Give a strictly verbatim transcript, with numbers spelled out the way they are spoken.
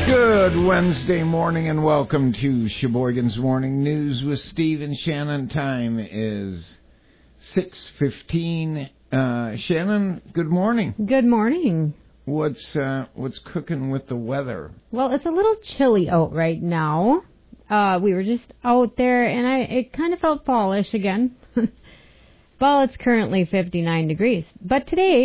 Good Wednesday morning and welcome to Sheboygan's Morning News with Steve and Shannon. Time is six fifteen. Uh, Shannon, good morning. Good morning. What's uh, what's cooking with the weather? Well, it's a little chilly out right now. Uh, we were just out there, and I it kind of felt fallish again. Well, it's currently fifty-nine degrees. But today,